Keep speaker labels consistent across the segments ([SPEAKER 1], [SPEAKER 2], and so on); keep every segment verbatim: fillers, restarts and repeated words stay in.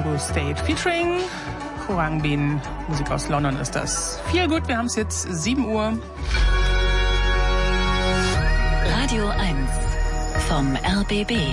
[SPEAKER 1] Diego State featuring Khruangbin. Musik aus London ist das. Viel gut, wir haben es jetzt sieben Uhr.
[SPEAKER 2] Radio eins vom R B B.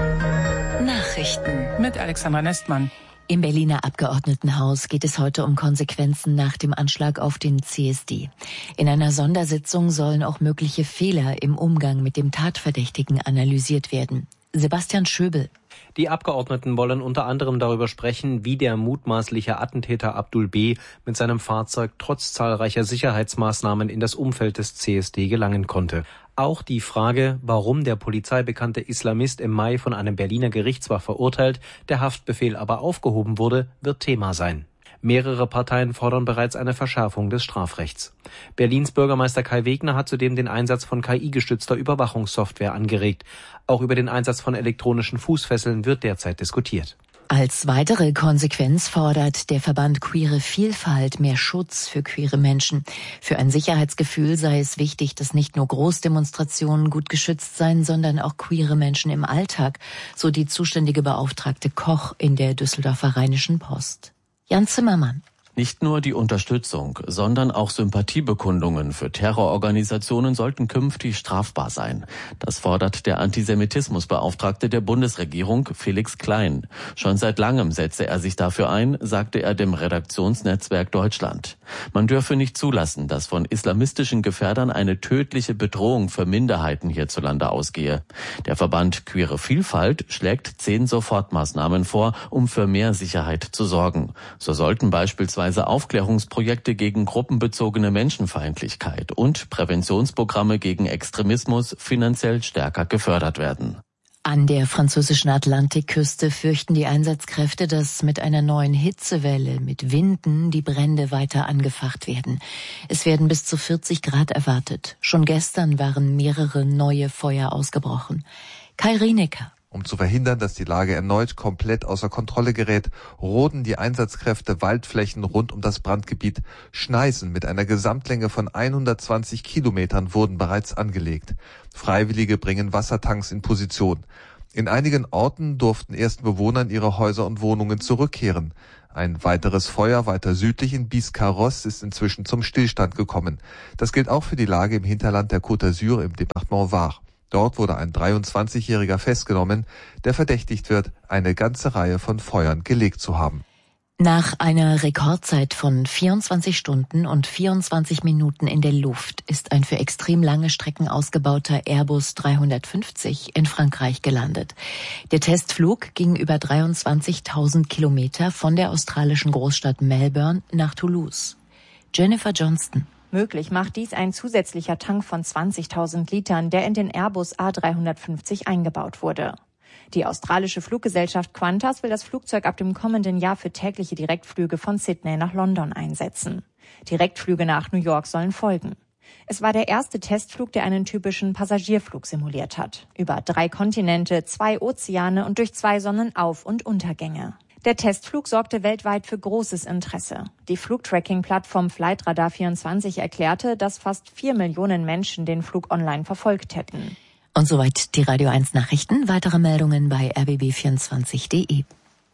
[SPEAKER 2] Nachrichten
[SPEAKER 1] mit Alexandra Nestmann.
[SPEAKER 3] Im Berliner Abgeordnetenhaus geht es heute um Konsequenzen nach dem Anschlag auf den C S D. In einer Sondersitzung sollen auch mögliche Fehler im Umgang mit dem Tatverdächtigen analysiert werden. Sebastian Schöbel.
[SPEAKER 4] Die Abgeordneten wollen unter anderem darüber sprechen, wie der mutmaßliche Attentäter Abdul B. mit seinem Fahrzeug trotz zahlreicher Sicherheitsmaßnahmen in das Umfeld des C S D gelangen konnte. Auch die Frage, warum der polizeibekannte Islamist im Mai von einem Berliner Gericht zwar verurteilt, der Haftbefehl aber aufgehoben wurde, wird Thema sein. Mehrere Parteien fordern bereits eine Verschärfung des Strafrechts. Berlins Bürgermeister Kai Wegner hat zudem den Einsatz von K I-gestützter Überwachungssoftware angeregt. Auch über den Einsatz von elektronischen Fußfesseln wird derzeit diskutiert.
[SPEAKER 3] Als weitere Konsequenz fordert der Verband Queere Vielfalt mehr Schutz für queere Menschen. Für ein Sicherheitsgefühl sei es wichtig, dass nicht nur Großdemonstrationen gut geschützt seien, sondern auch queere Menschen im Alltag, so die zuständige Beauftragte Koch in der Düsseldorfer Rheinischen Post. Jan Zimmermann.
[SPEAKER 5] Nicht nur die Unterstützung, sondern auch Sympathiebekundungen für Terrororganisationen sollten künftig strafbar sein. Das fordert der Antisemitismusbeauftragte der Bundesregierung, Felix Klein. Schon seit langem setze er sich dafür ein, sagte er dem Redaktionsnetzwerk Deutschland. Man dürfe nicht zulassen, dass von islamistischen Gefährdern eine tödliche Bedrohung für Minderheiten hierzulande ausgehe. Der Verband Queere Vielfalt schlägt zehn Sofortmaßnahmen vor, um für mehr Sicherheit zu sorgen. So sollten beispielsweise Aufklärungsprojekte gegen gruppenbezogene Menschenfeindlichkeit und Präventionsprogramme gegen Extremismus finanziell stärker gefördert werden.
[SPEAKER 3] An der französischen Atlantikküste fürchten die Einsatzkräfte, dass mit einer neuen Hitzewelle mit Winden die Brände weiter angefacht werden. Es werden bis zu vierzig Grad erwartet. Schon gestern waren mehrere neue Feuer ausgebrochen. Kai Rienecker.
[SPEAKER 6] Um zu verhindern, dass die Lage erneut komplett außer Kontrolle gerät, roden die Einsatzkräfte Waldflächen rund um das Brandgebiet. Schneisen mit einer Gesamtlänge von hundertzwanzig Kilometern wurden bereits angelegt. Freiwillige bringen Wassertanks in Position. In einigen Orten durften ersten Bewohner in ihre Häuser und Wohnungen zurückkehren. Ein weiteres Feuer weiter südlich in Biscarrosse ist inzwischen zum Stillstand gekommen. Das gilt auch für die Lage im Hinterland der Côte d'Azur im Departement Var. Dort wurde ein dreiundzwanzigjähriger festgenommen, der verdächtigt wird, eine ganze Reihe von Feuern gelegt zu haben.
[SPEAKER 3] Nach einer Rekordzeit von vierundzwanzig Stunden und vierundzwanzig Minuten in der Luft ist ein für extrem lange Strecken ausgebauter Airbus dreihundertfünfzig in Frankreich gelandet. Der Testflug ging über dreiundzwanzigtausend Kilometer von der australischen Großstadt Melbourne nach Toulouse. Jennifer Johnston.
[SPEAKER 7] Möglich macht dies ein zusätzlicher Tank von zwanzigtausend Litern, der in den Airbus A dreihundertfünfzig eingebaut wurde. Die australische Fluggesellschaft Qantas will das Flugzeug ab dem kommenden Jahr für tägliche Direktflüge von Sydney nach London einsetzen. Direktflüge nach New York sollen folgen. Es war der erste Testflug, der einen typischen Passagierflug simuliert hat. Über drei Kontinente, zwei Ozeane und durch zwei Sonnenauf- und Untergänge. Der Testflug sorgte weltweit für großes Interesse. Die Flugtracking-Plattform Flightradar vierundzwanzig erklärte, dass fast vier Millionen Menschen den Flug online verfolgt hätten.
[SPEAKER 3] Und soweit die Radio eins Nachrichten. Weitere Meldungen bei r b b vierundzwanzig punkt d e.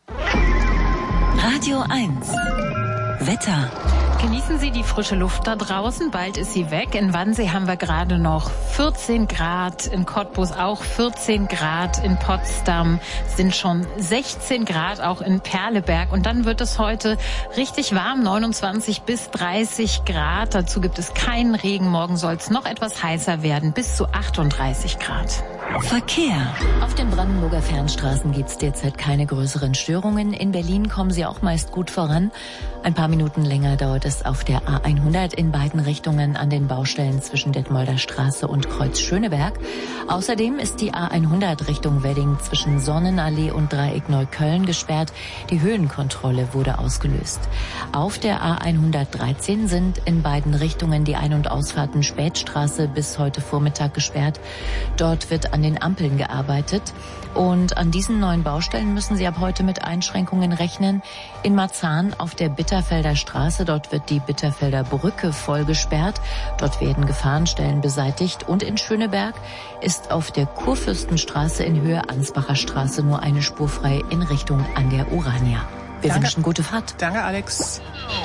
[SPEAKER 2] Radio eins Wetter.
[SPEAKER 8] Genießen Sie die frische Luft da draußen, bald ist sie weg. In Wannsee haben wir gerade noch vierzehn Grad, in Cottbus auch vierzehn Grad, in Potsdam sind schon sechzehn Grad, auch in Perleberg. Und dann wird es heute richtig warm, neunundzwanzig bis dreißig Grad. Dazu gibt es keinen Regen. Morgen soll es noch etwas heißer werden, bis zu achtunddreißig Grad.
[SPEAKER 2] Verkehr.
[SPEAKER 3] Auf den Brandenburger Fernstraßen gibt es derzeit keine größeren Störungen. In Berlin kommen sie auch meist gut voran. Ein paar Minuten länger dauert es auf der A hundert in beiden Richtungen an den Baustellen zwischen Detmolder Straße und Kreuz Schöneberg. Außerdem ist die A hundert Richtung Wedding zwischen Sonnenallee und Dreieck Neukölln gesperrt. Die Höhenkontrolle wurde ausgelöst. Auf der A hundertdreizehn sind in beiden Richtungen die Ein- und Ausfahrten Spätstraße bis heute Vormittag gesperrt. Dort wird an den Ampeln gearbeitet. Und an diesen neuen Baustellen müssen Sie ab heute mit Einschränkungen rechnen. In Marzahn auf der Bitterfelder Straße, dort wird die Bitterfelder Brücke voll gesperrt. Dort werden Gefahrenstellen beseitigt. Und in Schöneberg ist auf der Kurfürstenstraße in Höhe Ansbacher Straße nur eine Spur frei in Richtung an der Urania. Wir
[SPEAKER 1] Danke.
[SPEAKER 3] wünschen gute Fahrt.
[SPEAKER 1] Danke, Alex.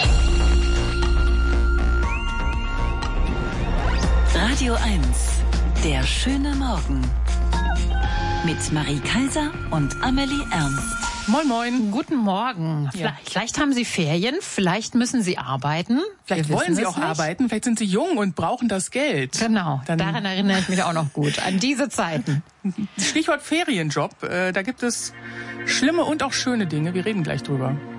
[SPEAKER 2] Radio eins, der schöne Morgen. Mit Marie Kaiser und Amelie Ernst.
[SPEAKER 1] Moin, moin.
[SPEAKER 8] Guten Morgen.
[SPEAKER 1] Ja.
[SPEAKER 8] Vielleicht, vielleicht haben Sie Ferien, vielleicht müssen Sie arbeiten.
[SPEAKER 1] Vielleicht
[SPEAKER 8] Wir
[SPEAKER 1] wollen
[SPEAKER 8] wissen
[SPEAKER 1] Sie
[SPEAKER 8] es
[SPEAKER 1] auch
[SPEAKER 8] nicht.
[SPEAKER 1] arbeiten, vielleicht sind Sie jung und brauchen das Geld.
[SPEAKER 8] Genau,
[SPEAKER 1] Dann
[SPEAKER 8] daran erinnere ich mich auch noch gut, an diese Zeiten.
[SPEAKER 1] Stichwort Ferienjob. Äh, da gibt es schlimme und auch schöne Dinge. Wir reden gleich drüber.